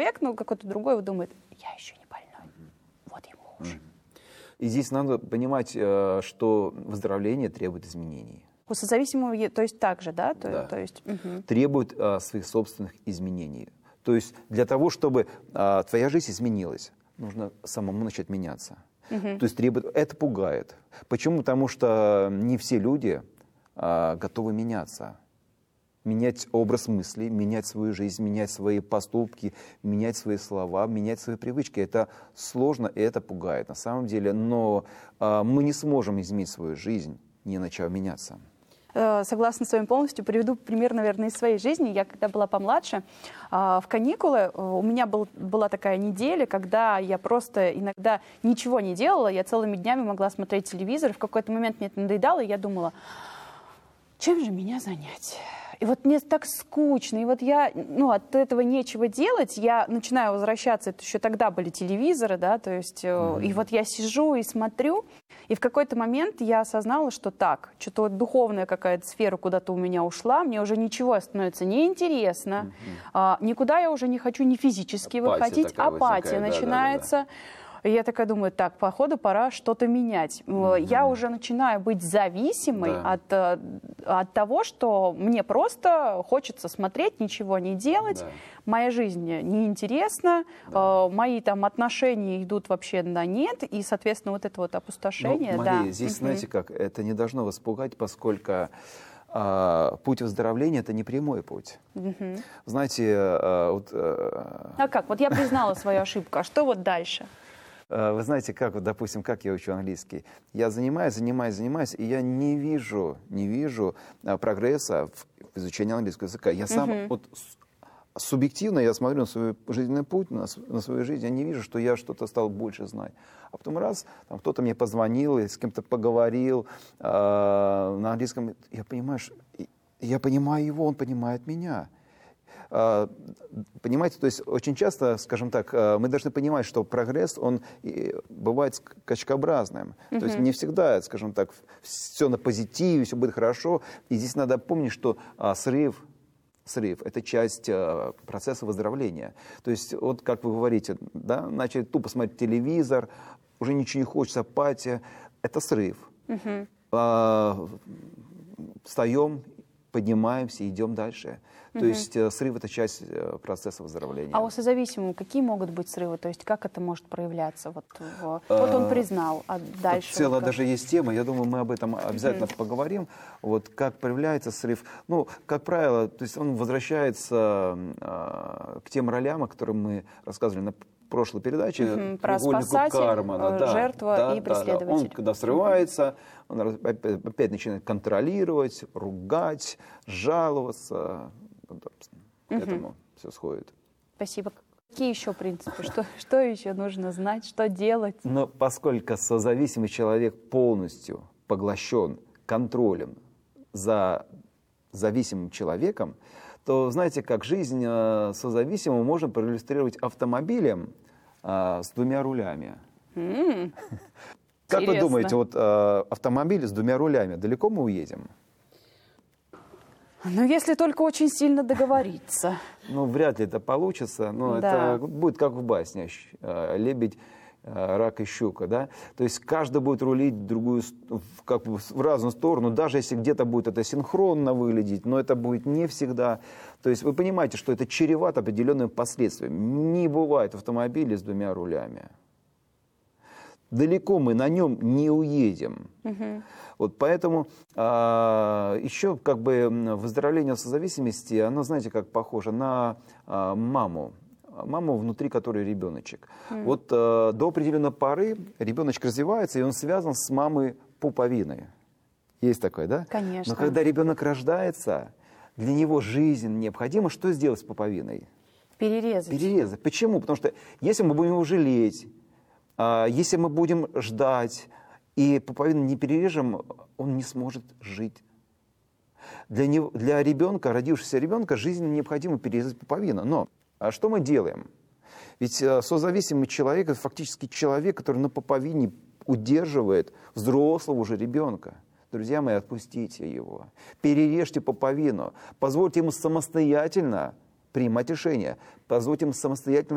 человек, ну, какой-то другой думает, я еще не больной, вот ему хуже. И здесь надо понимать, что выздоровление требует изменений. У созависимого, то есть так же, да? Да. То есть, требует своих собственных изменений. То есть для того, чтобы твоя жизнь изменилась, нужно самому начать меняться. То есть это пугает. Почему? Потому что не все люди готовы меняться. Менять образ мысли, менять свою жизнь, менять свои поступки, менять свои слова, менять свои привычки. Это сложно и это пугает на самом деле. Но мы не сможем изменить свою жизнь, не начав меняться. Согласна с вами полностью. Приведу пример, наверное, из своей жизни. Я, когда была помладше, в каникулы у меня была такая неделя, когда я просто иногда ничего не делала. Я целыми днями могла смотреть телевизор. В какой-то момент мне это надоедало, и я думала, чем же меня занять? И вот мне так скучно, и вот я, ну, от этого нечего делать, я начинаю возвращаться, это еще тогда были телевизоры, да, то есть, и вот я сижу и смотрю, и в какой-то момент я осознала, что так, что-то вот духовная какая-то сфера куда-то у меня ушла, мне уже ничего становится неинтересно, никуда я уже не хочу ни физически выходить, апатия начинается. И я такая думаю, так, походу пора что-то менять. Я уже начинаю быть зависимой от того, что мне просто хочется смотреть, ничего не делать. Моя жизнь неинтересна, мои там отношения идут вообще на нет, и, соответственно, вот это вот опустошение. Ну, Мария, здесь, знаете как, это не должно вас пугать, поскольку путь выздоровления – это не прямой путь. Знаете, вот… А как? Вот я признала свою ошибку, а что вот дальше? Вы знаете, как, вот, допустим, как я учу английский. Я занимаюсь, и я не вижу прогресса в изучении английского языка. Я сам вот субъективно я смотрю на свой жизненный путь, на свою жизнь, я не вижу, что я что-то стал больше знать. А потом раз, там кто-то мне позвонил, с кем-то поговорил на английском, я понимаю его, он понимает меня. Понимаете, то есть очень часто, скажем так, мы должны понимать, что прогресс, он бывает скачкообразным. То есть не всегда, скажем так, все на позитиве, все будет хорошо. И здесь надо помнить, что срыв – это часть процесса выздоровления. То есть, вот как вы говорите, да, начали тупо смотреть телевизор, уже ничего не хочется, апатия – это срыв. Встаем, поднимаемся, идем дальше. То есть срыв – это часть процесса выздоровления. А у созависимого какие могут быть срывы? То есть как это может проявляться? Вот он признал, а дальше… Целая даже есть тема, я думаю, мы об этом обязательно поговорим. Вот как проявляется срыв. Ну, как правило, то есть он возвращается к тем ролям, о которых мы рассказывали на прошлой передаче. Про спасатель, жертва и преследователь. Он, когда срывается, он опять начинает контролировать, ругать, жаловаться. К этому все сходит. Спасибо. Какие еще принципы? Что еще нужно знать? Что делать? Но поскольку созависимый человек полностью поглощен контролем за зависимым человеком, то, знаете, как жизнь созависимого можно проиллюстрировать автомобилем с двумя рулями. Как вы думаете, вот автомобиль с двумя рулями, далеко мы уедем? Ну, если только очень сильно договориться. Ну, вряд ли это получится, но это будет как в басне «Лебедь, рак и щука», да? То есть каждый будет рулить в разную сторону, даже если где-то будет это синхронно выглядеть, но это будет не всегда. То есть вы понимаете, что это чревато определенными последствиями. Не бывает автомобиля с двумя рулями. Далеко мы на нем не уедем. Вот поэтому еще как бы выздоровление созависимости, оно, знаете, как похоже на маму, внутри которой ребеночек. Вот до определенной поры ребеночек развивается, и он связан с мамой пуповиной. Есть такое, да? Конечно. Но когда ребенок рождается, для него жизнь необходимо что сделать с пуповиной? Перерезать. Почему? Потому что если мы будем его жалеть, если мы будем ждать и пуповину не перережем, он не сможет жить. Для ребенка, родившегося ребенка, жизненно необходимо перерезать пуповину. Но что мы делаем? Ведь созависимый человек – это фактически человек, который на пуповине удерживает взрослого уже ребенка. Друзья мои, отпустите его. Перережьте пуповину. Позвольте ему самостоятельно принимать решения. Позвольте ему самостоятельно